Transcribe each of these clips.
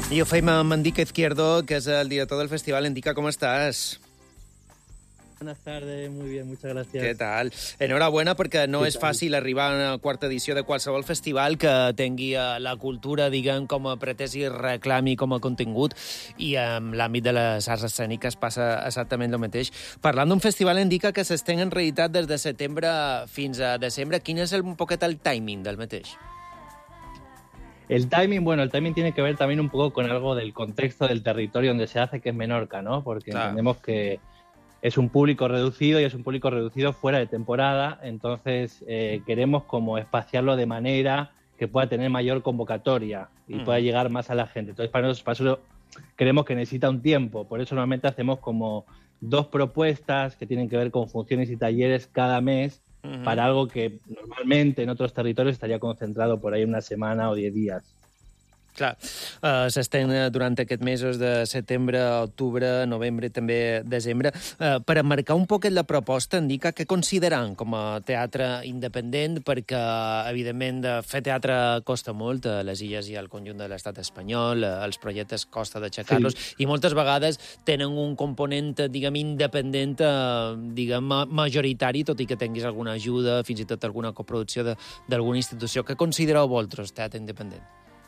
I ho fem amb Endica Izquierdo, que és el director del festival. Endica, ¿cómo estás? Buenas tardes, muy bien, muchas gracias. Què tal? Enhorabona, perquè no és fàcil arribar a una quarta edició de qualsevol festival que tingui la cultura, diguem, com a pretès i reclami com a contingut, i en l'àmbit de les arts escèniques passa exactament el mateix. Parlant d'un festival, Endica, que s'estén en realitat des de setembre fins a desembre, quin és un poquet el timing del mateix? El timing tiene que ver también un poco con algo del contexto del territorio donde se hace, que es Menorca, ¿no? Porque entendemos que es un público reducido y es un público reducido fuera de temporada, entonces queremos como espaciarlo de manera que pueda tener mayor convocatoria y pueda llegar más a la gente. Entonces para eso creemos que necesita un tiempo, por eso normalmente hacemos como 2 propuestas que tienen que ver con funciones y talleres cada mes, para algo que normalmente en otros territorios estaría concentrado por ahí una semana o 10 días. Clar, s'estén durant aquests mesos de setembre, octubre, novembre, també desembre. Per emmarcar un poquet la proposta, Endica, què consideran com a teatre independent? Perquè, evidentment, fer teatre costa molt a les illes i al conjunt de l'estat espanyol, els projectes costa d'aixecar-los, i moltes vegades tenen un component, diguem, independent, diguem, majoritari, tot i que tinguis alguna ajuda, fins i tot alguna coproducció d'alguna institució. Què considereu vosaltres, teatre independent?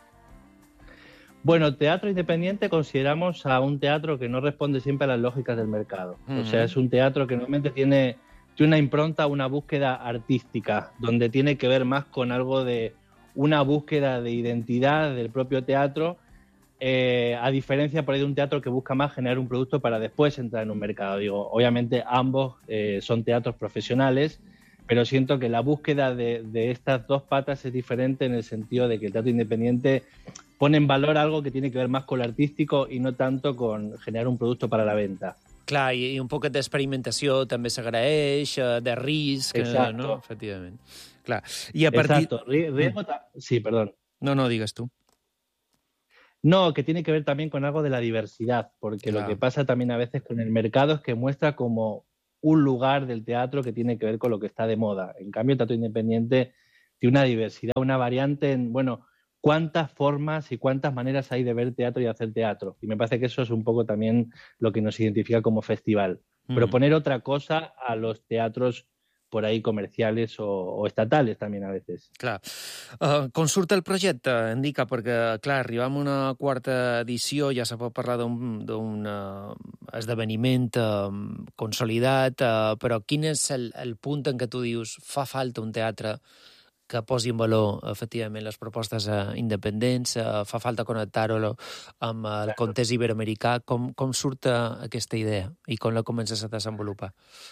Bueno, teatro independiente consideramos a un teatro que no responde siempre a las lógicas del mercado. O sea, es un teatro que normalmente tiene una impronta, una búsqueda artística, donde tiene que ver más con algo de una búsqueda de identidad del propio teatro, a diferencia por ahí de un teatro que busca más generar un producto para después entrar en un mercado. Digo, obviamente ambos son teatros profesionales, pero siento que la búsqueda de estas 2 patas es diferente en el sentido de que el teatro independiente pone en valor algo que tiene que ver más con lo artístico y no tanto con generar un producto para la venta. Clar, i un poquet d'experimentació també s'agraeix, de risc, no? Efectivament. Clar. I a partir... Exacto. Riesgo sí, perdón. No, digues tu. No, que tiene que ver también con algo de la diversidad, porque lo que pasa también a veces con el mercado es que muestra como un lugar del teatro que tiene que ver con lo que está de moda. En cambio, el teatro independiente tiene una diversidad, una variante en, bueno, cuántas formas y cuántas maneras hay de ver teatro y hacer teatro. Y me parece que eso es un poco también lo que nos identifica como festival. Proponer otra cosa a los teatros por ahí comerciales o estatales també a veces. Clar. Com surt el projecte, Endica? Perquè, clar, arribam a una quarta edició, ja se pot parlar d'un esdeveniment consolidat, però quin és el punt en què tu dius fa falta un teatre que posi en valor, efectivament, les propostes independents, fa falta connectar-ho amb el context iberoamericà? Com surt aquesta idea i com la comences a desenvolupar?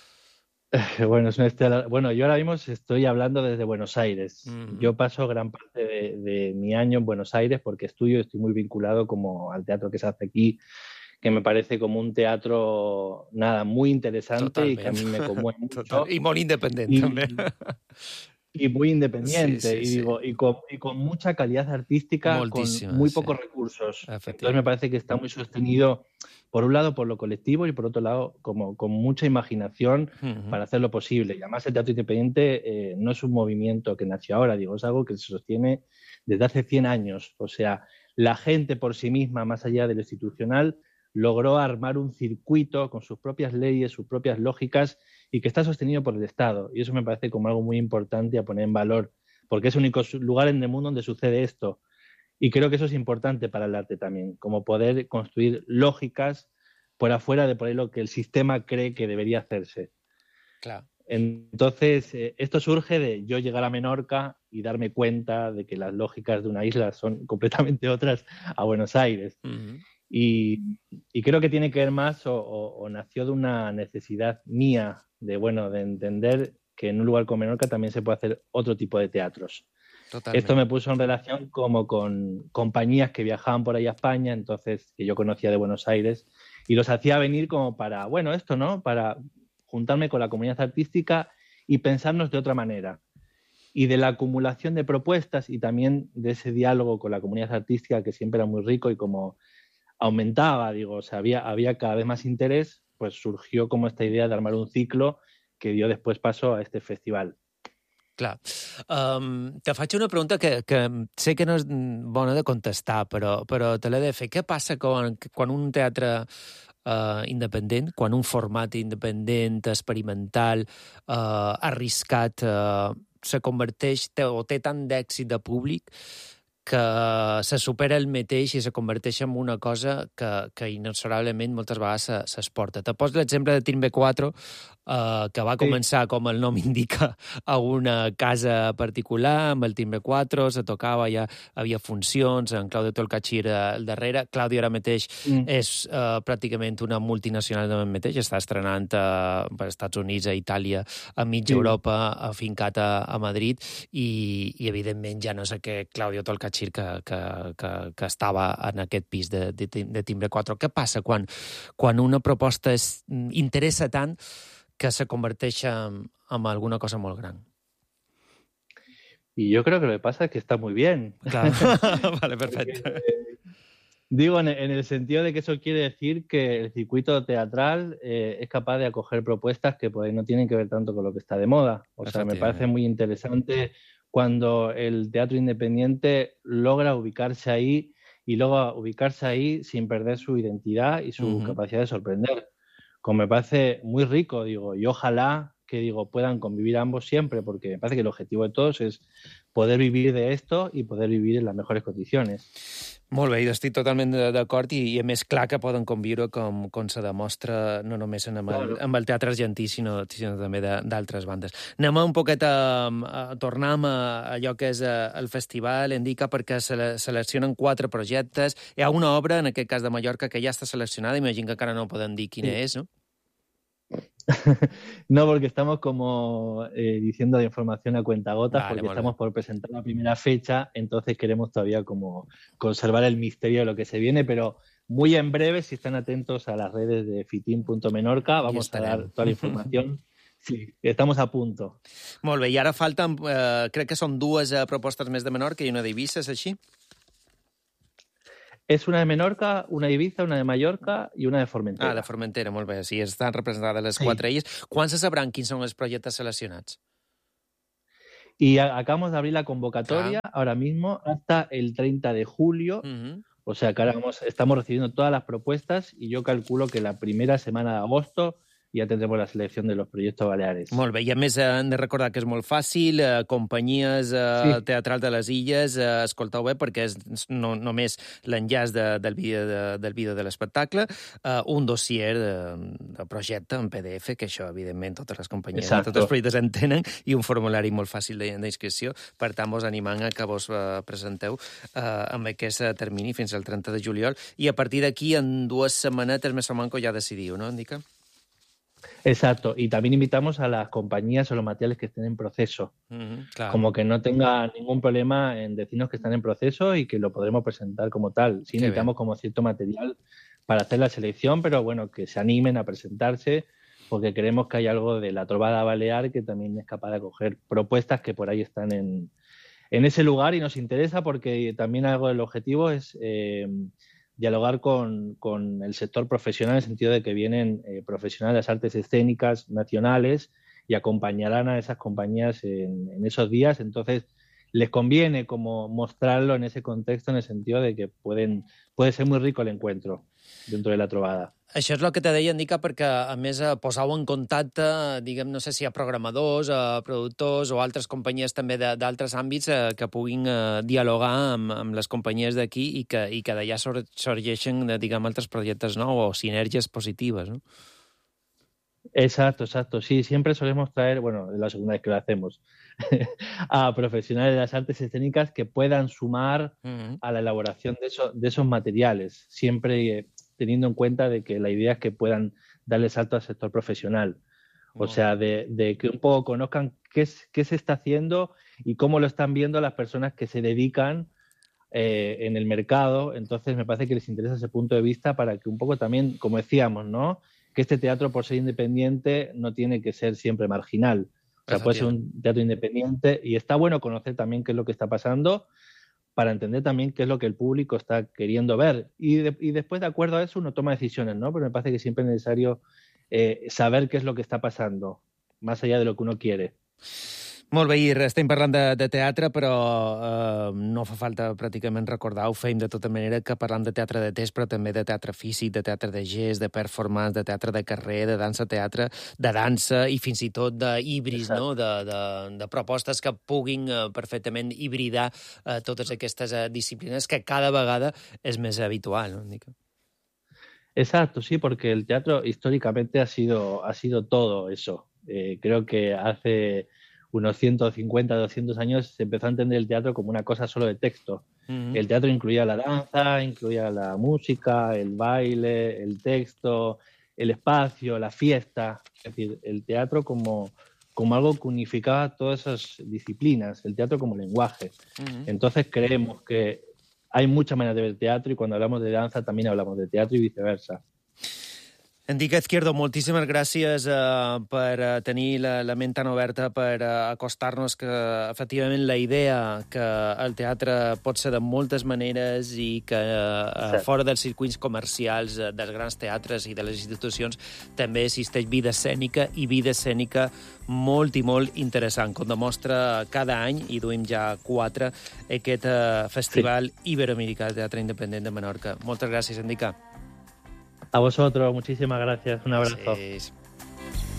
Bueno, yo ahora mismo estoy hablando desde Buenos Aires. Yo paso gran parte de mi año en Buenos Aires porque estoy muy vinculado como al teatro que se hace aquí, que me parece como un teatro, muy interesante y que a mí me conmueve mucho. Y muy independiente también. Y muy independiente, sí. Y con mucha calidad artística, moltíssima, con muy pocos recursos. Entonces me parece que está muy sostenido, por un lado, por lo colectivo y por otro lado, como con mucha imaginación para hacerlo posible. Y además el teatro independiente no es un movimiento que nació ahora, es algo que se sostiene desde hace 100 años. O sea, la gente por sí misma, más allá de lo institucional, logró armar un circuito con sus propias leyes, sus propias lógicas, y que está sostenido por el Estado. Y eso me parece como algo muy importante a poner en valor, porque es el único lugar en el mundo donde sucede esto. Y creo que eso es importante para el arte también, como poder construir lógicas por afuera de por ahí lo que el sistema cree que debería hacerse. Claro. Entonces, esto surge de yo llegar a Menorca y darme cuenta de que las lógicas de una isla son completamente otras a Buenos Aires. Y creo que tiene que ver más o nació de una necesidad mía de entender que en un lugar como Menorca también se puede hacer otro tipo de teatros. Totalmente. Esto me puso en relación como con compañías que viajaban por ahí a España, entonces que yo conocía de Buenos Aires, y los hacía venir como para, para juntarme con la comunidad artística y pensarnos de otra manera. Y de la acumulación de propuestas y también de ese diálogo con la comunidad artística que siempre era muy rico y como aumentaba, había cada vez más interés, pues surgió como esta idea de armar un ciclo que dio después paso a este festival. Clar. Te faig una pregunta que sé que no és bona de contestar, però te l'he de fer. Què passa quan un teatre independent, quan un format independent, experimental, arriscat, se converteix o té tant d'èxit de públic que se supera el mateix i se converteix en una cosa que inexorablement moltes vegades s'exporta. Te poso l'exemple de Timbre 4, que va començar, com el nom indica, a una casa particular, amb el Timbre 4, se tocava, ja havia funcions, en Claudio Tolcachir al darrere. Claudio ara mateix és pràcticament una multinacional de mateix, està estrenant per Estats Units, a Itàlia, a mitja Europa, afincat a Madrid, i evidentment ja no és aquest Claudio Tolcachir que estava en aquest pis de Timbre 4. Què passa quan una proposta interessa tant que se converteix en alguna cosa molt gran? Y yo creo que lo que pasa es que está muy bien. Claro. Vale, perfecto. Digo, en el sentido de que eso quiere decir que el circuito teatral es capaz de acoger propuestas que pues, no tienen que ver tanto con lo que está de moda. O sea, me parece muy interesante cuando el teatro independiente logra ubicarse ahí y logra ubicarse ahí sin perder su identidad y su capacidad de sorprender. Como me parece muy rico, digo, y ojalá que puedan convivir ambos siempre, porque me parece que el objetivo de todos es poder vivir de esto i poder vivir en les millors condicions. Molt bé, estic totalment d'acord i a més clar que poden conviure com se demostra no només amb el teatre argentí, sinó també d'altres bandes. Anem un poquet tornem a allò que és el festival, indica, perquè seleccionen 4 projectes. Hi ha una obra, en aquest cas de Mallorca, que ja està seleccionada, imagino que encara no poden dir quina és, no? No, porque estamos como diciendo de información a cuentagotas, porque estamos por presentar la primera fecha, entonces queremos todavía como conservar el misterio de lo que se viene, pero muy en breve, si están atentos a las redes de fitin.menorca, vamos a dar toda la información. Sí, estamos a punto. Molt bé, i ara falten, crec que són 2 propostes més de Menorca i una d'Eivissa, és així? És una de Menorca, una d'Eivissa, una de Mallorca i una de Formentera. De Formentera, molt bé. Sí, estan representades les 4 illes. Quan se sabran quins són els projectes seleccionats? Y acabamos de abrir la convocatoria ahora mismo hasta el 30 de julio. O sea que ahora estamos recibiendo todas las propuestas y yo calculo que la primera semana de agosto ja tindrem la selecció de los proyectos baleares. Molt bé, i a més hem de recordar que és molt fàcil, companyies teatrals de les illes, escolteu bé, perquè és no només l'enllaç del vídeo de l'espectacle, un dossier de projecte en PDF, que això, evidentment, totes les companyies, tots els projectes en tenen, i un formulari molt fàcil d'inscripció. Per tant, vos animant a que vos presenteu amb aquest termini fins al 30 de juliol, i a partir d'aquí, en 2 setmanetes més o manco, ja decidiu, no, Indica? Exacto, y también invitamos a las compañías o los materiales que estén en proceso, claro. Como que no tenga ningún problema en decirnos que están en proceso y que lo podremos presentar como tal. Sí, necesitamos como cierto material para hacer la selección, pero bueno, que se animen a presentarse porque creemos que hay algo de la trovada balear que también es capaz de acoger propuestas que por ahí están en ese lugar y nos interesa porque también algo del objetivo es dialogar con el sector profesional en el sentido de que vienen profesionales de las artes escénicas nacionales y acompañarán a esas compañías en esos días. Entonces, les conviene como mostrarlo en ese contexto, en el sentido de que puede ser muy rico el encuentro dentro de la trobada. Això és el que te deia, Indica, perquè, a més, posau en contacte, diguem, no sé si hi ha programadors, productors o altres companyies també d'altres àmbits que puguin dialogar amb les companyies d'aquí i que d'allà sorgeixen, diguem, altres projectes nous o sinergies positives, no? Exacto. Sí, siempre solemos traer, bueno, es la segunda vez que lo hacemos, a profesionales de las artes escénicas que puedan sumar a la elaboración de esos materiales, siempre teniendo en cuenta de que la idea es que puedan darle salto al sector profesional. O sea, de que un poco conozcan qué se está haciendo y cómo lo están viendo las personas que se dedican en el mercado. Entonces, me parece que les interesa ese punto de vista para que un poco también, como decíamos, ¿no?, que este teatro, por ser independiente, no tiene que ser siempre marginal. O sea, puede ser un teatro independiente y está bueno conocer también qué es lo que está pasando para entender también qué es lo que el público está queriendo ver. Y después, de acuerdo a eso, uno toma decisiones, ¿no? Pero me parece que siempre es necesario saber qué es lo que está pasando, más allá de lo que uno quiere. Molt bé, Ir, estem parlant de teatre, però no fa falta pràcticament recordar, ho feim de tota manera, que parlam de teatre de text, però també de teatre físic, de teatre de gest, de performance, de teatre de carrer, de dansa-teatre, de dansa i fins i tot d'híbrids, no? de propostes que puguin perfectament hibridar totes aquestes disciplines, que cada vegada és més habitual, no? Exacto, sí, porque el teatro históricamente ha sido todo eso. Creo que hace unos 150, 200 años se empezó a entender el teatro como una cosa solo de texto. El teatro incluía la danza, incluía la música, el baile, el texto, el espacio, la fiesta. Es decir, el teatro como algo que unificaba todas esas disciplinas, el teatro como lenguaje. Entonces creemos que hay muchas maneras de ver teatro y cuando hablamos de danza también hablamos de teatro y viceversa. Enrique Izquierdo, moltíssimes gràcies per tenir la ment tan oberta per acostar-nos que, efectivament, la idea que el teatre pot ser de moltes maneres i que fora dels circuits comercials, dels grans teatres i de les institucions també existeix vida escènica i vida escènica molt i molt interessant, com demostra cada any, i duim ja 4, aquest Festival Iberoamericà de Teatre Independent de Menorca. Moltes gràcies, Enrique. A vosotros, muchísimas gracias. Un abrazo. Gràcies.